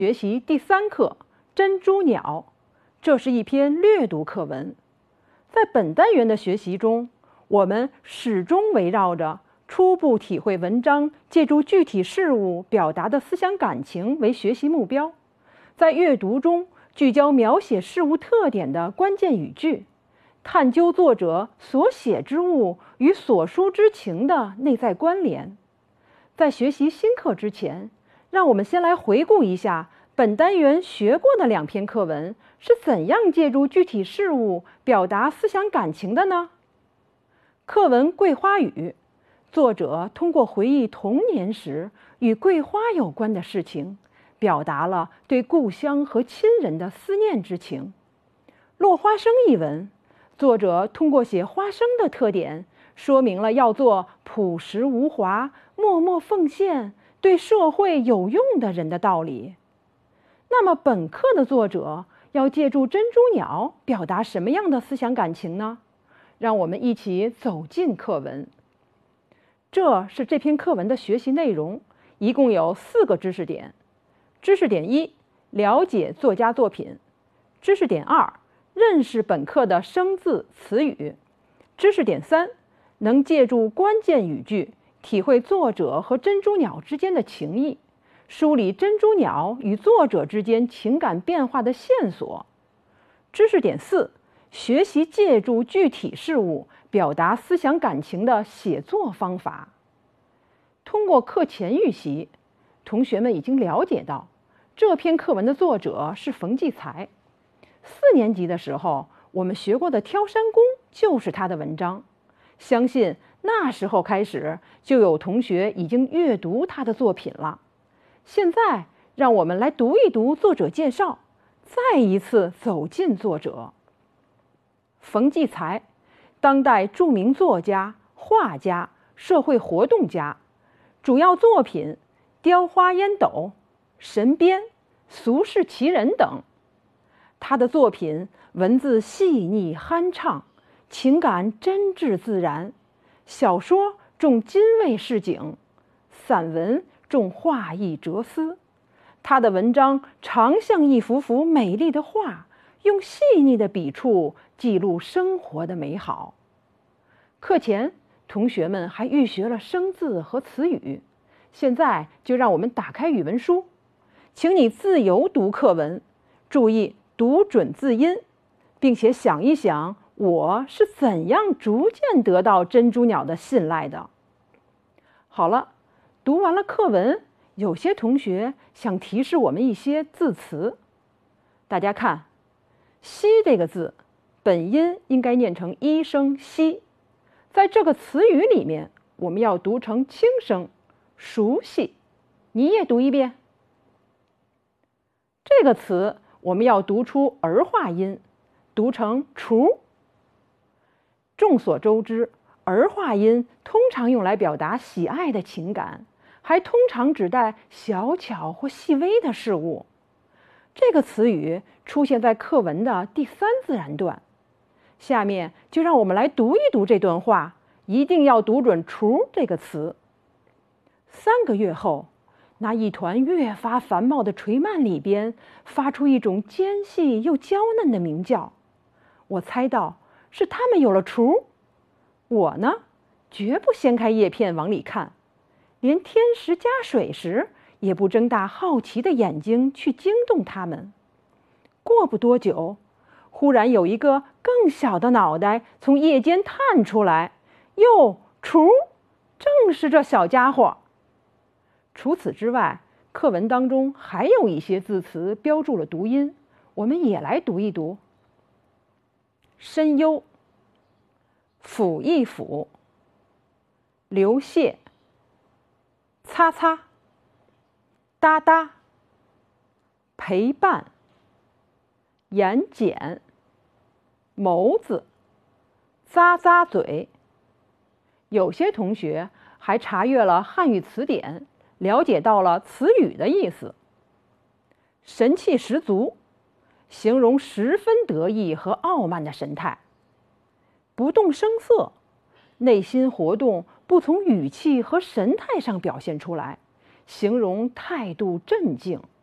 学习第3课《珍珠鸟》，这是一篇略读课文。在本单元的学习中，我们始终围绕着初步体会文章借助具体事物表达的思想感情为学习目标，在阅读中聚焦描写事物特点的关键语句，探究作者所写之物与所抒之情的内在关联。在学习新课之前，让我们先来回顾一下本单元学过的2篇课文是怎样借助具体事物表达思想感情的呢？课文《桂花雨》，作者通过回忆童年时与桂花有关的事情，表达了对故乡和亲人的思念之情。落花生一文，作者通过写花生的特点，说明了要做朴实无华、默默奉献、对社会有用的人的道理。那么本课的作者要借助珍珠鸟表达什么样的思想感情呢？让我们一起走进课文。这是这篇课文的学习内容，一共有4个知识点。知识点1，了解作家作品。知识点2，认识本课的生字词语。知识点3，能借助关键语句体会作者和珍珠鸟之间的情谊，梳理珍珠鸟与作者之间情感变化的线索。知识点4，学习借助具体事物表达思想感情的写作方法。通过课前预习，同学们已经了解到，这篇课文的作者是冯骥才。4年级的时候，我们学过的《挑山工》就是他的文章。相信那时候开始，就有同学已经阅读他的作品了。现在，让我们来读一读作者介绍，再一次走进作者。冯骥才，当代著名作家、画家、社会活动家，主要作品《雕花烟斗》《神鞭》《俗世奇人》等。他的作品文字细腻酣畅，情感真挚自然，小说重金味市井，散文重画意哲思。他的文章常像一幅幅美丽的画，用细腻的笔触记录生活的美好。课前，同学们还预学了生字和词语。现在就让我们打开语文书，请你自由读课文，注意读准字音，并且想一想我是怎样逐渐得到珍珠鸟的信赖的。好了，读完了课文，有些同学想提示我们一些字词。大家看，西这个字，本音应该念成一声西，在这个词语里面，我们要读成轻声，熟悉。你也读一遍。这个词我们要读出儿化音，读成雏。众所周知，儿化音通常用来表达喜爱的情感，还通常指代小巧或细微的事物。这个词语出现在课文的第3自然段。下面就让我们来读一读这段话，一定要读准雏这个词。3个月后，那一团越发繁茂的垂蔓里边发出一种尖细又娇嫩的鸣叫。我猜到是它们有了雏。我呢，绝不掀开叶片往里看，连添食加水时也不睁大好奇的眼睛去惊动它们。过不多久，忽然有一个更小的脑袋从叶间探出来，哟，雏，正是这小家伙。除此之外，课文当中还有一些字词标注了读音，我们也来读一读。深幽，抚一抚，流泻，擦擦，哒哒，陪伴，眼睑，眸子，咂咂嘴。有些同学还查阅了汉语词典，了解到了词语的意思。神气十足，形容十分得意和傲慢的神态。不动声色，内心活动不从语气和神态上表现出来，形容态度镇静。